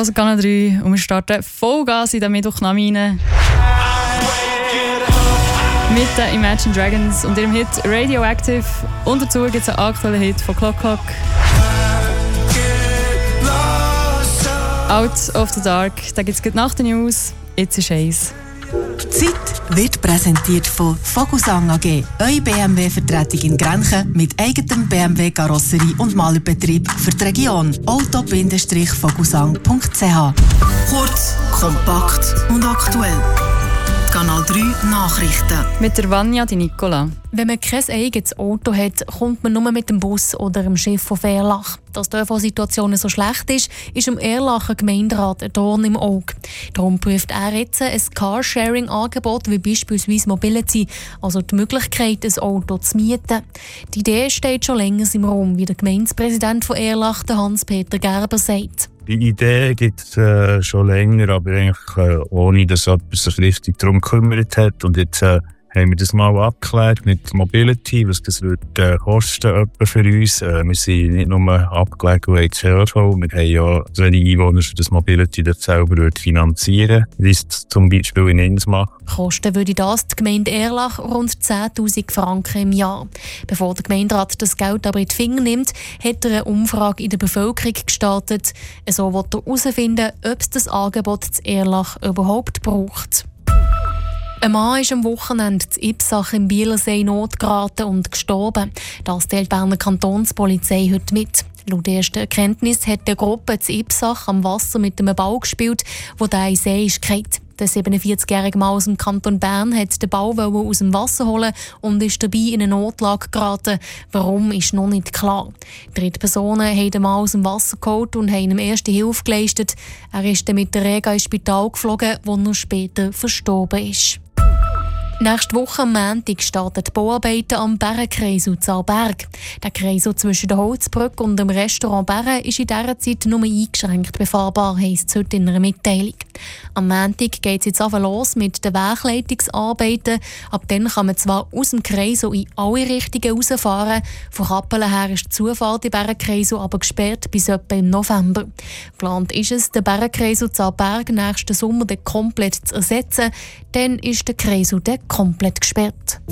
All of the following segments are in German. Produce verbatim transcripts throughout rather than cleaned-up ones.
Also Kanal drei und wir starten Vollgas in den Mittwochnachmittag rein. Mit den Imagine Dragons und ihrem Hit Radioactive. Und dazu gibt es einen aktuellen Hit von Clock Clock. Out of the Dark. Da gibt es nach den News. Jetzt ist eins. Die Zeit wird präsentiert von Vogelsang A G. Eure B M W-Vertretung in Grenchen mit eigenem B M W-Karosserie und Malerbetrieb für die Region. auto Vogelsang punkt c h. Kurz, kompakt und aktuell. Kanal drei Nachrichten. Mit der Vanja Di Nicola. Wenn man kein eigenes Auto hat, kommt man nur mit dem Bus oder dem Schiff auf Erlach. Dass die ÖV-Situation so schlecht ist, ist im Erlacher Gemeinderat ein Dorn im Auge. Darum prüft er jetzt ein Carsharing-Angebot wie beispielsweise Mobility, also die Möglichkeit, ein Auto zu mieten. Die Idee steht schon länger im Raum, wie der Gemeindepräsident von Erlach, Hans-Peter Gerber, sagt. Die Idee gibt es äh, schon länger, aber eigentlich äh, ohne, dass jemand sich richtig darum gekümmert hat. Und jetzt äh, haben wir das mal abgeklärt mit Mobility, was das wird äh, kosten für uns. Äh, wir sind nicht nur abgelegen und C R V, wir haben ja solche Einwohner, die das Mobility das selber wird finanzieren. Das ist zum Beispiel in Insmach. Kosten würde das die Gemeinde Erlach rund zehntausend Franken im Jahr. Bevor der Gemeinderat das Geld aber in die Finger nimmt, hat er eine Umfrage in der Bevölkerung gestartet. So will er herausfinden, ob es das Angebot zu Erlach überhaupt braucht. Ein Mann ist am Wochenende in Ipsach im Bielersee in Not geraten und gestorben. Das teilt die Berner Kantonspolizei heute mit. Laut erster Erkenntnis hat die Gruppe in Ipsach am Wasser mit einem Ball gespielt, wo der in den See ist gefallen. Der siebenundvierzig-jährige Mann aus dem Kanton Bern hat den Ball aus dem Wasser holen und ist dabei in eine Notlage geraten. Warum, ist noch nicht klar. Dritte Personen haben den Mann aus dem Wasser geholt und haben ihm erste Hilfe geleistet. Er ist dann mit der Rega ins Spital geflogen, wo er später verstorben ist. Nächste Woche am Montag starten die Bauarbeiten am Bärenkreisel in Aarberg. Der Kreisel zwischen der Holzbrücke und dem Restaurant Bären ist in dieser Zeit nur eingeschränkt befahrbar, heisst es heute in einer Mitteilung. Am Montag geht es jetzt einfach los mit den Wegleitungsarbeiten. Ab dann kann man zwar aus dem Kreisel in alle Richtungen rausfahren. Von Kappelen her ist die Zufahrt in Bärenkreisel aber gesperrt bis etwa im November. Geplant ist es, den Bärenkreisel in Aarberg nächsten Sommer dann komplett zu ersetzen. Dann ist der Kreisel dann komplett gesperrt.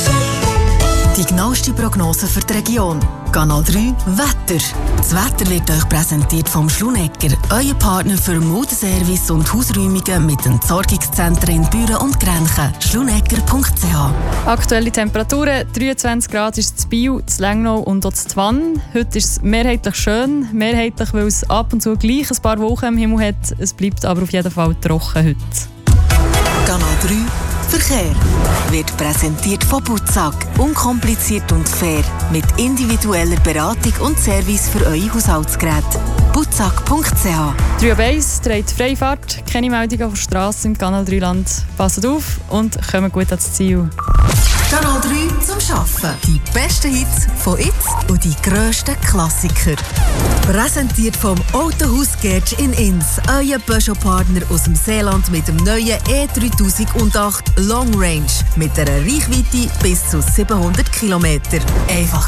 Die genaueste Prognose für die Region. Kanal drei Wetter. Das Wetter wird euch präsentiert vom Schlunecker, euer Partner für Modeservice und Hausräumungen mit Entsorgungszentren in Büren und Grenchen. schlunecker punkt c h. Aktuelle Temperaturen: dreiundzwanzig Grad ist es in Biel, in Lengnau und auch in Twann. Heute ist es mehrheitlich schön. Mehrheitlich, weil es ab und zu gleich ein paar Wolken im Himmel hat. Es bleibt aber auf jeden Fall trocken heute. Kanal drei Verkehr wird präsentiert von Butzak. Unkompliziert und fair. Mit individueller Beratung und Service für eure Haushaltsgeräte. butzak punkt c h. drei ab eins trägt Freifahrt. Keine Meldungen auf der Straße im Kanal drei Land. Passt auf und kommt gut ans Ziel. Kanal drei zum Schaffen. Die besten Hits von jetzt und die grössten Klassiker. Präsentiert vom Autohaus Gertsch in Ins. Euer Peugeot-Partner aus dem Seeland mit dem neuen E dreitausendacht Long Range. Mit einer Reichweite bis zu siebenhundert Kilometer. Einfach